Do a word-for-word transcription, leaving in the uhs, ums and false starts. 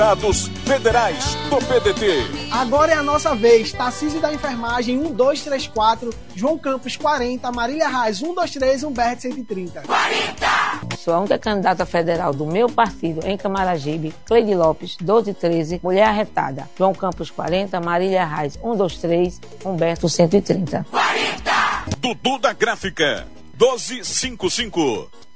Dados federais do P D T. Agora é a nossa vez. Tarcísio da Enfermagem um dois três quatro, João Campos quarenta, Marília Reis um dois três, Humberto cento e trinta. quarenta! Sou a única candidata federal do meu partido em Camaragibe, Cleide Lopes doze treze, Mulher Arretada. João Campos quarenta, Marília Reis um dois três, Humberto cento e trinta. quarenta! Dudu da Gráfica doze cinquenta e cinco.